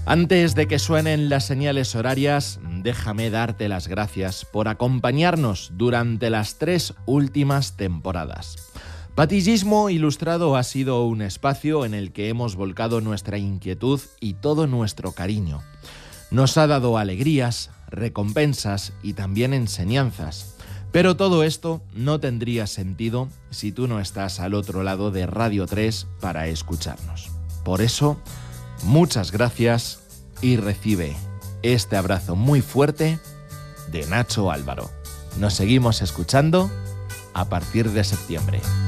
Antes de que suenen las señales horarias, déjame darte las gracias por acompañarnos durante las 3 últimas temporadas. Patillismo Ilustrado ha sido un espacio en el que hemos volcado nuestra inquietud y todo nuestro cariño. Nos ha dado alegrías, recompensas y también enseñanzas. Pero todo esto no tendría sentido si tú no estás al otro lado de Radio 3 para escucharnos. Por eso, muchas gracias y recibe este abrazo muy fuerte de Nacho Álvaro. Nos seguimos escuchando a partir de septiembre.